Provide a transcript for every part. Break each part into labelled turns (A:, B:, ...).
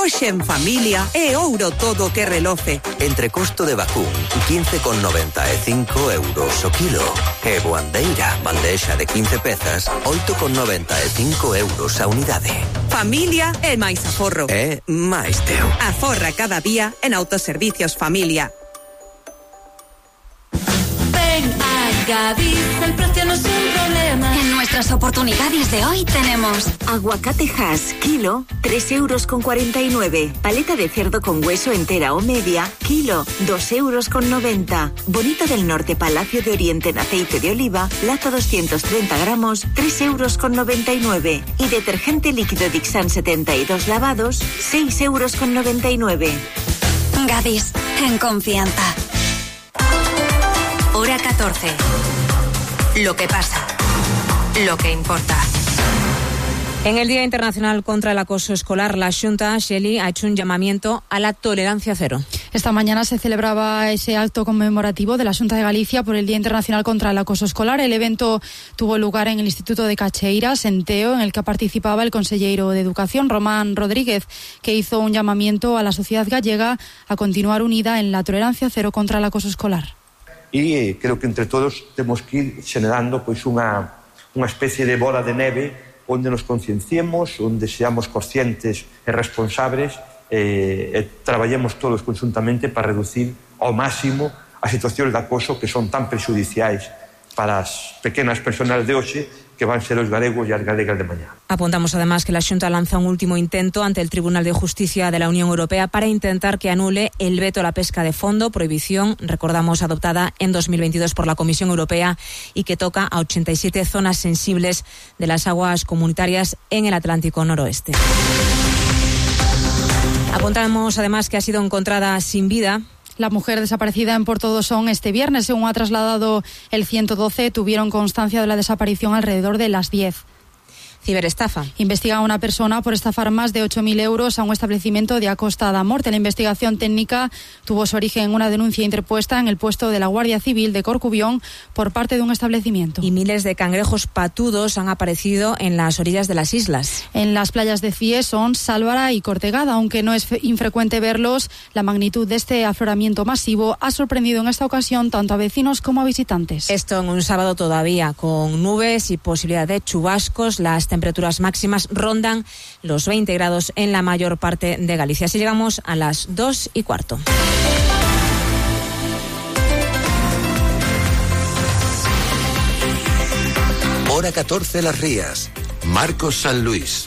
A: Hoxe en familia é ouro todo que reloce.
B: Entrecosto de vacún, 15,95 euros o kilo. E boandeira, bandexa de 15 pezas, 8,95 euros a unidade.
A: Familia é máis aforro.
B: É máis teu.
A: Aforra cada día en Autoservicios Familia.
C: Ven a Gadis, el precio no es un problema.
D: En nuestras oportunidades de hoy tenemos
E: aguacate Hass, kilo, 3,49 €. Paleta de cerdo con hueso entera o media, kilo, 2,90 €. Bonito del Norte Palacio de Oriente en aceite de oliva, lata 230 gramos, 3,99 €. Y detergente líquido Dixan 72 lavados, 6,99 €.
D: Gadis, en confianza. Hora 14. Lo que pasa. Lo que importa.
F: En el Día Internacional contra el Acoso Escolar, la Xunta, Xeli, ha hecho un llamamiento a la tolerancia cero.
G: Esta mañana se celebraba ese acto conmemorativo de la Xunta de Galicia por el Día Internacional contra el Acoso Escolar. El evento tuvo lugar en el Instituto de Cacheiras, en Teo, en el que participaba el consellero de Educación, Román Rodríguez, que hizo un llamamiento a la sociedad gallega a continuar unida en la tolerancia cero contra el acoso escolar.
H: E creo que entre todos temos que ir generando pois unha especie de bola de neve onde nos concienciemos, onde seamos conscientes e responsables e traballemos todos conjuntamente para reducir ao máximo as situacións de acoso que son tan prexudiciais para as pequenas persoas de hoxe que van ser os galegos e as galegas de mañá.
F: Apuntamos además que la Xunta lanza un último intento ante el Tribunal de Justicia de la Unión Europea para intentar que anule el veto a la pesca de fondo, prohibición, recordamos, adoptada en 2022 por la Comisión Europea y que toca a 87 zonas sensibles de las aguas comunitarias en el Atlántico Noroeste. Apuntamos además que ha sido encontrada sin vida
G: la mujer desaparecida en Porto Dosón este viernes. Según ha trasladado el 112, tuvieron constancia de la desaparición alrededor de las 10.
F: Ciberestafa.
G: Investiga a una persona por estafar más de 8.000 euros a un establecimiento de Acosta da Morte. La investigación técnica tuvo su origen en una denuncia interpuesta en el puesto de la Guardia Civil de Corcubión por parte de un establecimiento.
F: Y miles de cangrejos patudos han aparecido en las orillas de las islas.
G: En las playas de Cies, Son, Sálvara y Cortegada. Aunque no es infrecuente verlos, la magnitud de este afloramiento masivo ha sorprendido en esta ocasión tanto a vecinos como a visitantes.
F: Esto en un sábado todavía con nubes y posibilidad de chubascos. Las temperaturas máximas rondan los 20 grados en la mayor parte de Galicia. Así llegamos a las 2:15.
B: Hora 14 Las Rías. Marcos San Luis.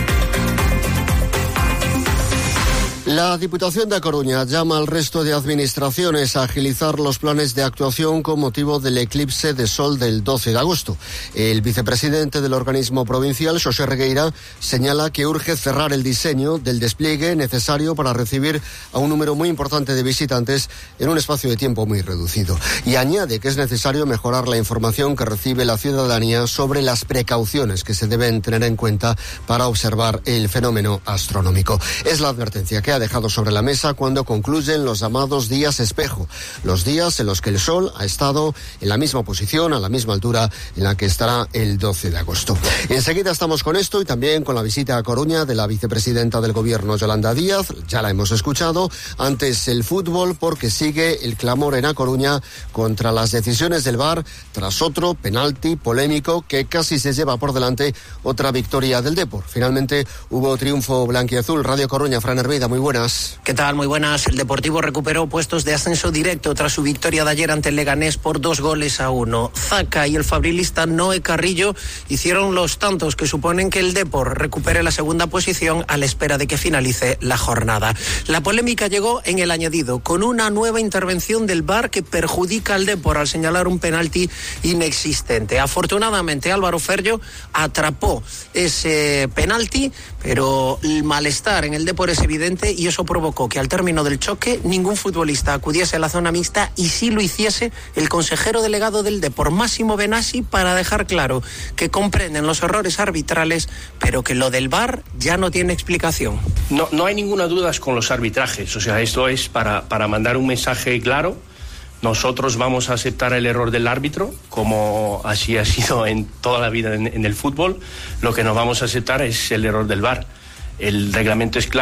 I: La Diputación de A Coruña llama al resto de administraciones a agilizar los planes de actuación con motivo del eclipse de sol del 12 de agosto. El vicepresidente del organismo provincial, Xosé Regueira, señala que urge cerrar el diseño del despliegue necesario para recibir a un número muy importante de visitantes en un espacio de tiempo muy reducido. Y añade que es necesario mejorar la información que recibe la ciudadanía sobre las precauciones que se deben tener en cuenta para observar el fenómeno astronómico. Es la advertencia que ha dejado sobre la mesa cuando concluyen los llamados días espejo, los días en los que el sol ha estado en la misma posición, a la misma altura en la que estará el 12 de agosto. Enseguida estamos con esto y también con la visita a Coruña de la vicepresidenta del Gobierno, Yolanda Díaz. Ya la hemos escuchado. Antes el fútbol, porque sigue el clamor en A Coruña contra las decisiones del VAR tras otro penalti polémico que casi se lleva por delante otra victoria del Depor. Finalmente hubo triunfo blanquiazul. Radio Coruña, Fran Hermida, muy buenas.
J: ¿Qué tal? Muy buenas. El Deportivo recuperó puestos de ascenso directo tras su victoria de ayer ante el Leganés por 2-1. Zaca y el fabrilista Noé Carrillo hicieron los tantos que suponen que el Depor recupere la segunda posición a la espera de que finalice la jornada. La polémica llegó en el añadido, con una nueva intervención del VAR que perjudica al Depor al señalar un penalti inexistente. Afortunadamente Álvaro Ferro atrapó ese penalti, pero el malestar en el Depor es evidente y eso provocó que al término del choque ningún futbolista acudiese a la zona mixta y sí lo hiciese el consejero delegado del Depor, Máximo Benassi, para dejar claro que comprenden los errores arbitrales, pero que lo del VAR ya no tiene explicación.
K: No hay ninguna duda con los arbitrajes, o sea, esto es para mandar un mensaje claro. Nosotros vamos a aceptar el error del árbitro, como así ha sido en toda la vida en el fútbol. Lo que no vamos a aceptar es el error del VAR. El reglamento es claro,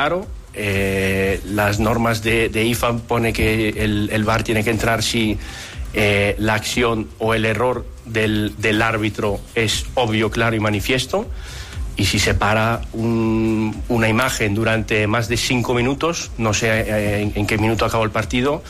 K: las normas de IFAB pone que el VAR tiene que entrar si la acción o el error del árbitro es obvio, claro y manifiesto, y si se para una imagen durante más de 5 minutos, no sé en qué minuto acabó el partido,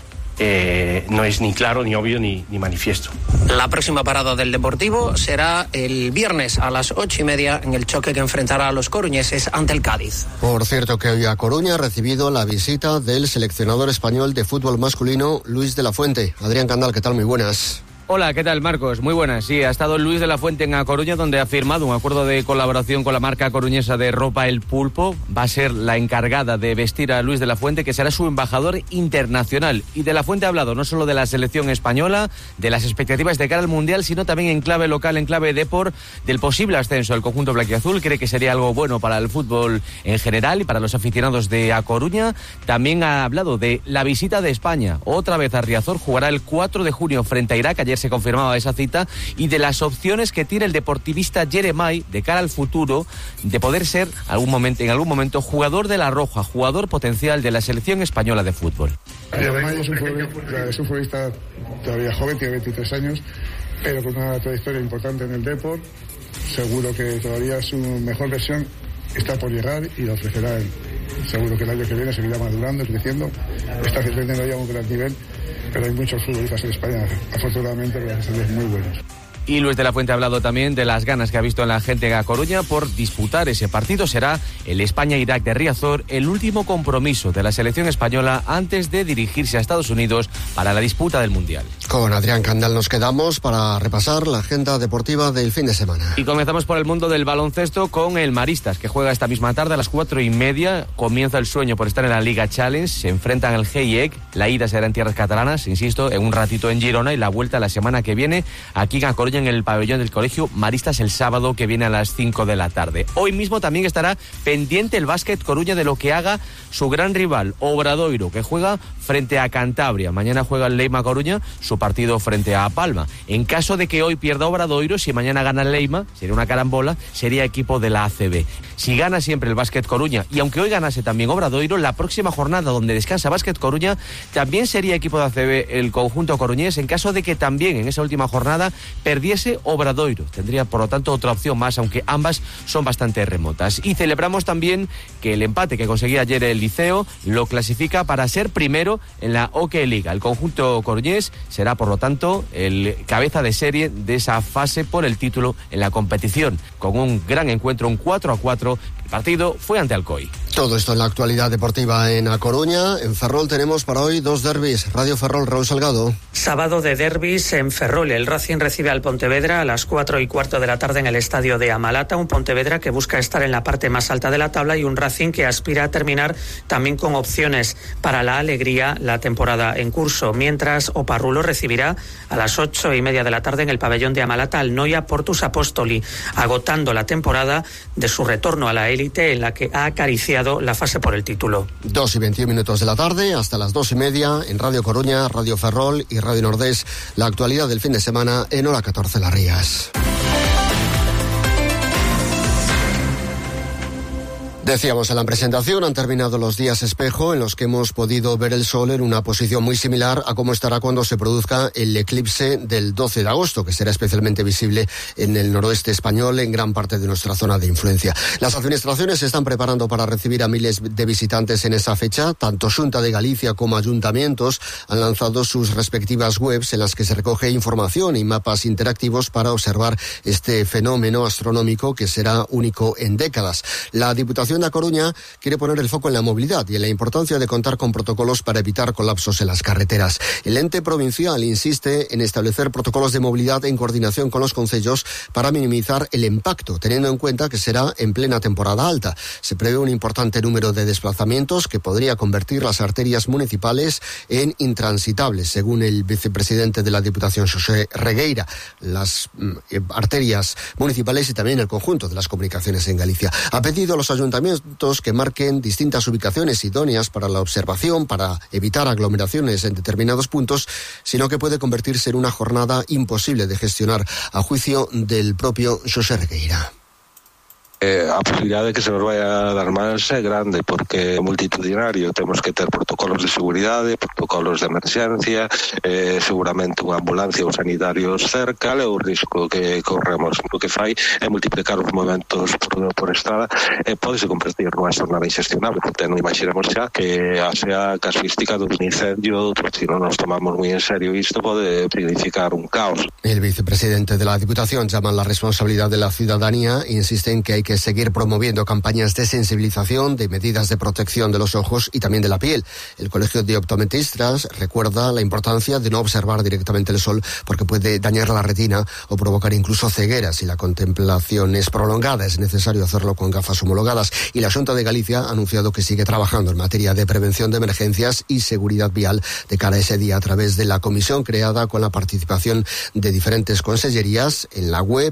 K: no es ni claro, ni obvio, ni manifiesto.
J: La próxima parada del Deportivo será el viernes a las 8:30 en el choque que enfrentará a los coruñeses ante el Cádiz.
I: Por cierto que hoy a Coruña ha recibido la visita del seleccionador español de fútbol masculino, Luis de la Fuente. Adrián Candal, ¿qué tal? Muy buenas.
L: Hola, ¿qué tal, Marcos? Muy buenas. Sí, ha estado Luis de la Fuente en A Coruña, donde ha firmado un acuerdo de colaboración con la marca coruñesa de ropa El Pulpo. Va a ser la encargada de vestir a Luis de la Fuente, que será su embajador internacional. Y de la Fuente ha hablado no solo de la selección española, de las expectativas de cara al Mundial, sino también en clave local, en clave deport, del posible ascenso del conjunto blanquiazul. Cree que sería algo bueno para el fútbol en general y para los aficionados de A Coruña. También ha hablado de la visita de España. Otra vez a Riazor, jugará el 4 de junio frente a Irak. Ayer se confirmaba esa cita, y de las opciones que tiene el deportivista Jeremai de cara al futuro de poder ser en algún momento jugador de la Roja, jugador potencial de la selección española de fútbol.
M: Jeremai es un futbolista todavía joven, tiene 23 años, pero con una trayectoria importante en el deporte. Seguro que todavía su mejor versión está por llegar y la ofrecerá él. Seguro que el año que viene seguirá madurando, creciendo, está teniendo ya un gran nivel, pero hay muchos futbolistas en España, afortunadamente, gracias a Dios, muy buenos.
L: Y Luis de la Fuente ha hablado también de las ganas que ha visto en la gente de A Coruña por disputar ese partido. Será el España-Irak de Riazor, el último compromiso de la selección española antes de dirigirse a Estados Unidos para la disputa del Mundial.
I: Con Adrián Candal nos quedamos para repasar la agenda deportiva del fin de semana.
L: Y comenzamos por el mundo del baloncesto con el Maristas, que juega esta misma tarde a las 4:30. Comienza el sueño por estar en la Liga Challenge. Se enfrentan al GIEC. La ida será en tierras catalanas, insisto, en un ratito en Girona, y la vuelta la semana que viene aquí en A Coruña, en el pabellón del Colegio Maristas, el sábado que viene a las 5 de la tarde. Hoy mismo también estará pendiente el Básquet Coruña de lo que haga su gran rival, Obradoiro, que juega frente a Cantabria. Mañana juega el Leima Coruña su partido frente a Palma. En caso de que hoy pierda Obradoiro, si mañana gana el Leima, sería una carambola, sería equipo de la ACB. Si gana siempre el Básquet Coruña, y aunque hoy ganase también Obradoiro, la próxima jornada donde descansa Básquet Coruña también sería equipo de ACB el conjunto coruñés, en caso de que también en esa última jornada perdiese Obradoiro. Tendría por lo tanto otra opción más, aunque ambas son bastante remotas. Y celebramos también que el empate que conseguía ayer el Liceo lo clasifica para ser primero en la Hockey Liga. El conjunto coruñés será por lo tanto el cabeza de serie de esa fase por el título en la competición, con un gran encuentro, un 4-4. El partido fue ante Alcoy.
I: Todo esto en la actualidad deportiva en A Coruña. En Ferrol tenemos para hoy 2 derbis. Radio Ferrol, Raúl Salgado.
N: Sábado de derbis en Ferrol. El Racing recibe al Pontevedra a las 4:15 de la tarde en el estadio de Amalata. Un Pontevedra que busca estar en la parte más alta de la tabla, y un Racing que aspira a terminar también con opciones para la alegría la temporada en curso. Mientras Oparrulo recibirá a las 8:30 de la tarde en el pabellón de Amalata al Noia Portus Apostoli, agotando la temporada de su retorno a la élite, en la que ha acariciado la fase por el título.
I: 2:21 de la tarde, hasta las 2:30 en Radio Coruña, Radio Ferrol y Radio Nordés. La actualidad del fin de semana en hora 14 Las Rías. Decíamos en la presentación, han terminado los días espejo en los que hemos podido ver el sol en una posición muy similar a cómo estará cuando se produzca el eclipse del 12 de agosto, que será especialmente visible en el noroeste español, en gran parte de nuestra zona de influencia. Las administraciones se están preparando para recibir a miles de visitantes en esa fecha. Tanto Xunta de Galicia como ayuntamientos han lanzado sus respectivas webs en las que se recoge información y mapas interactivos para observar este fenómeno astronómico que será único en décadas. La Diputación de A Coruña quiere poner el foco en la movilidad y en la importancia de contar con protocolos para evitar colapsos en las carreteras. El ente provincial insiste en establecer protocolos de movilidad en coordinación con los concellos para minimizar el impacto, teniendo en cuenta que será en plena temporada alta. Se prevé un importante número de desplazamientos que podría convertir las arterias municipales en intransitables, según el vicepresidente de la Diputación, José Regueira. Las arterias municipales y también el conjunto de las comunicaciones en Galicia. Ha pedido a los ayuntamientos que marquen distintas ubicaciones idóneas para la observación, para evitar aglomeraciones en determinados puntos, sino que puede convertirse en una jornada imposible de gestionar, a juicio del propio José Regueira.
O: A posibilidade de que se nos vaya a dar máis é grande, porque é multitudinario. Temos que ter protocolos de seguridade, protocolos de emerxencia, seguramente unha ambulancia ou sanitarios cerca, e o risco que corremos. O que fai é multiplicar os movimentos por estrada e pódese convertir nunha xornada inxestionable, porque non imaginemos xa que sea casuística dun incendio, porque se non nos tomamos moi en serio isto pode significar un caos.
I: El vicepresidente de la Diputación llama a la responsabilidad de la ciudadanía e insiste en que hay que seguir promoviendo campañas de sensibilización, de medidas de protección de los ojos y también de la piel. El Colegio de Optometristas recuerda la importancia de no observar directamente el sol porque puede dañar la retina o provocar incluso ceguera si la contemplación es prolongada. Es necesario hacerlo con gafas homologadas. Y la Xunta de Galicia ha anunciado que sigue trabajando en materia de prevención de emergencias y seguridad vial de cara a ese día a través de la comisión creada con la participación de diferentes consellerías. En la web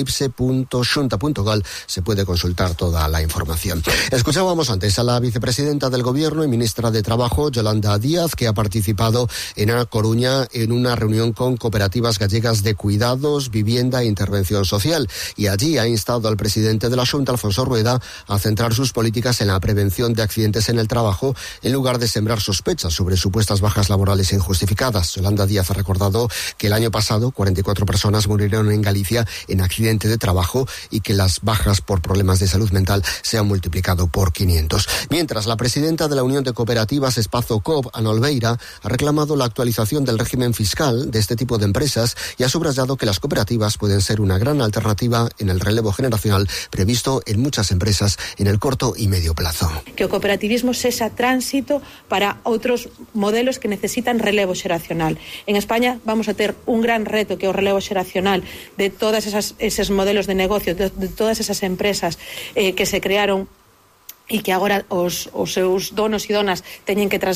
I: eclipse.xunta.gal se puede consultar toda la información. Escuchábamos antes a la vicepresidenta del Gobierno y ministra de Trabajo, Yolanda Díaz, que ha participado en A Coruña en una reunión con cooperativas gallegas de cuidados, vivienda e intervención social. Y allí ha instado al presidente de la Xunta, Alfonso Rueda, a centrar sus políticas en la prevención de accidentes en el trabajo en lugar de sembrar sospechas sobre supuestas bajas laborales injustificadas. Yolanda Díaz ha recordado que el año pasado 44 personas murieron en Galicia en accidente de trabajo y que las bajas por problemas de salud mental se han multiplicado por 500. Mientras, la presidenta de la Unión de Cooperativas, Espazo Coop, Ana Olveira, ha reclamado la actualización del régimen fiscal de este tipo de empresas y ha subrayado que las cooperativas pueden ser una gran alternativa en el relevo generacional previsto en muchas empresas en el corto y medio plazo.
P: Que o cooperativismo sexa tránsito para outros modelos que necesitan relevo xeracional. En España vamos a ter un gran reto que é o relevo xeracional de todas esos modelos de negocio, de todas esas empresas que se crearon e que agora os seus donos e donas teñen que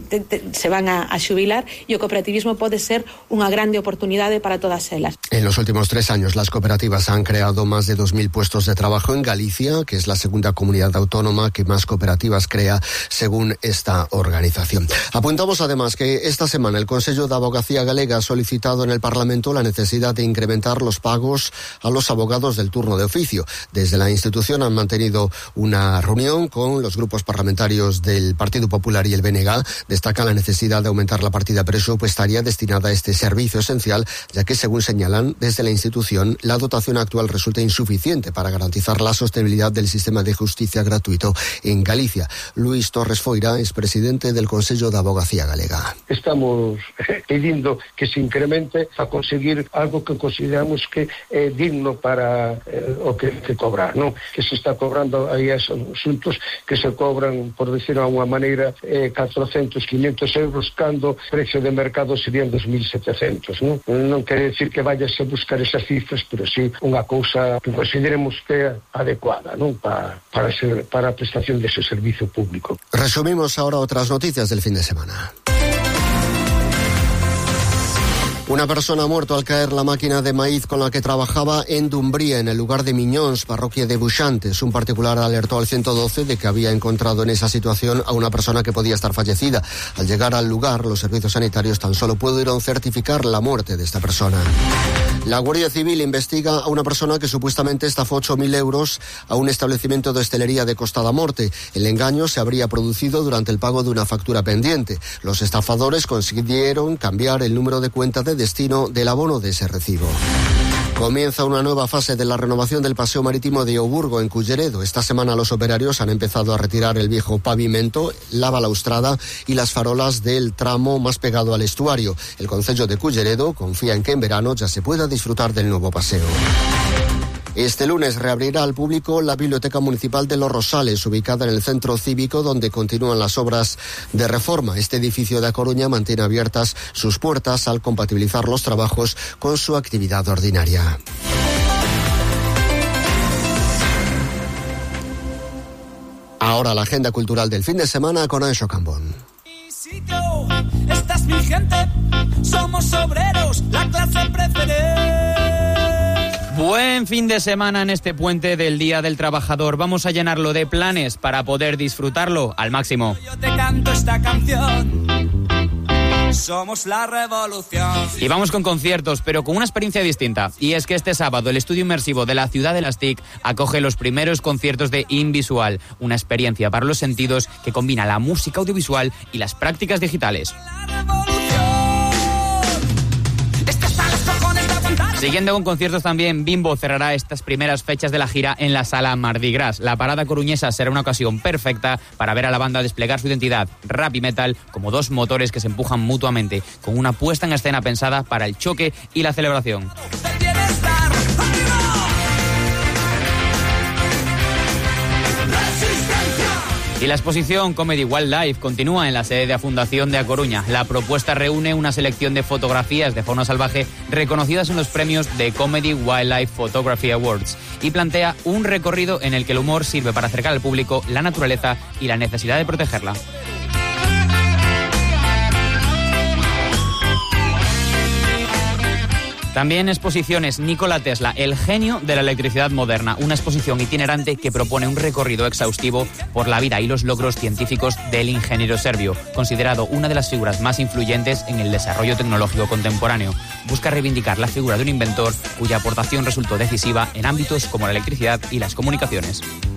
P: se van a xubilar, e o cooperativismo pode ser unha grande oportunidade para todas elas.
I: En los últimos 3 años las cooperativas han creado más de 2.000 puestos de trabajo en Galicia, que es la segunda comunidad autónoma que más cooperativas crea según esta organización. Apuntamos además que esta semana el Consello de Abogacía Galega ha solicitado en el Parlamento la necesidad de incrementar los pagos a los abogados del turno de oficio. Desde la institución han mantenido una reunión con los grupos parlamentarios del Partido Popular y el BNG. Destacan la necesidad de aumentar la partida presupuestaria destinada a este servicio esencial, ya que, según señalan desde la institución, la dotación actual resulta insuficiente para garantizar la sostenibilidad del sistema de justicia gratuito en Galicia. Luis Torres Foira es presidente del Consello de Abogacía Galega.
Q: Estamos pidiendo que se incremente a conseguir algo que consideramos que é digno para o que cobrar, ¿no? Que se está cobrando aí esos asuntos que se cobran, por decirlo de unha maneira, 400, 500 euros, cando o precio de mercado serían 2.700, non? Non quere decir que vayas a buscar esas cifras, pero sí unha cousa que consideremos que é adecuada, non? Para a prestación dese servicio público.
I: Resumimos ahora otras noticias del fin de semana. Una persona ha muerto al caer la máquina de maíz con la que trabajaba en Dumbría, en el lugar de Miñóns, parroquia de Buxantes. Un particular alertó al 112 de que había encontrado en esa situación a una persona que podía estar fallecida. Al llegar al lugar, los servicios sanitarios tan solo pudieron certificar la muerte de esta persona. La Guardia Civil investiga a una persona que supuestamente estafó 8.000 euros a un establecimiento de hostelería de Costa da Morte. El engaño se habría producido durante el pago de una factura pendiente. Los estafadores consiguieron cambiar el número de cuenta de destino del abono de ese recibo. Comienza una nueva fase de la renovación del paseo marítimo de Oburgo, en Culleredo. Esta semana los operarios han empezado a retirar el viejo pavimento, la balaustrada y las farolas del tramo más pegado al estuario. El concello de Culleredo confía en que en verano ya se pueda disfrutar del nuevo paseo. Este lunes reabrirá al público la Biblioteca Municipal de Los Rosales, ubicada en el centro cívico, donde continúan las obras de reforma. Este edificio de A Coruña mantiene abiertas sus puertas al compatibilizar los trabajos con su actividad ordinaria. Ahora la agenda cultural del fin de semana con Anxo Cambón.
R: Esta es mi gente, somos obreros, la clase preferente.
S: Buen fin de semana en este puente del Día del Trabajador. Vamos a llenarlo de planes para poder disfrutarlo al máximo.
R: Yo te canto esta canción. somos la revolución.
S: Y vamos con conciertos, pero con una experiencia distinta. Y es que este sábado el estudio inmersivo de la ciudad de las TIC acoge los primeros conciertos de InVisual, una experiencia para los sentidos que combina la música audiovisual y las prácticas digitales. Siguiendo con conciertos también, Bimbo cerrará estas primeras fechas de la gira en la Sala Mardi Gras. La parada coruñesa será una ocasión perfecta para ver a la banda desplegar su identidad rap y metal como dos motores que se empujan mutuamente, con una puesta en escena pensada para el choque y la celebración. Y la exposición Comedy Wildlife continúa en la sede de la Fundación de A Coruña. La propuesta reúne una selección de fotografías de fauna salvaje reconocidas en los premios de Comedy Wildlife Photography Awards y plantea un recorrido en el que el humor sirve para acercar al público la naturaleza y la necesidad de protegerla. También exposiciones Nikola Tesla, el genio de la electricidad moderna, una exposición itinerante que propone un recorrido exhaustivo por la vida y los logros científicos del ingeniero serbio, considerado una de las figuras más influyentes en el desarrollo tecnológico contemporáneo. Busca reivindicar la figura de un inventor cuya aportación resultó decisiva en ámbitos como la electricidad y las comunicaciones.